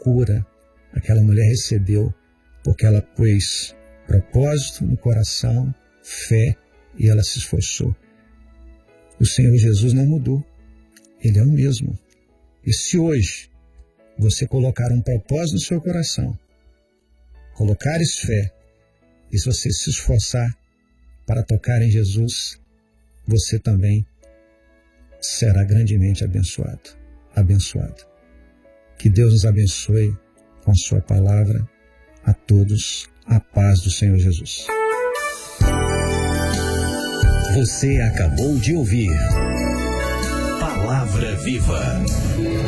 cura aquela mulher recebeu, porque ela pôs propósito no coração, fé, e ela se esforçou. O Senhor Jesus não mudou. Ele é o mesmo. E se hoje você colocar um propósito no seu coração, colocares fé, e se você se esforçar para tocar em Jesus, você também será grandemente abençoado. Abençoado. Que Deus nos abençoe com a sua palavra. A todos, a paz do Senhor Jesus. Você acabou de ouvir Palavra Viva.